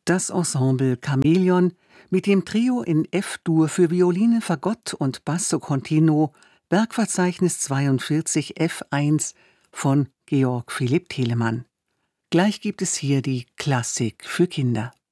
Das Ensemble Chamäleon mit dem Trio in F-Dur für Violine, Fagott und Basso continuo, Werkverzeichnis 42 F1 von Georg Philipp Telemann. Gleich gibt es hier die Klassik für Kinder.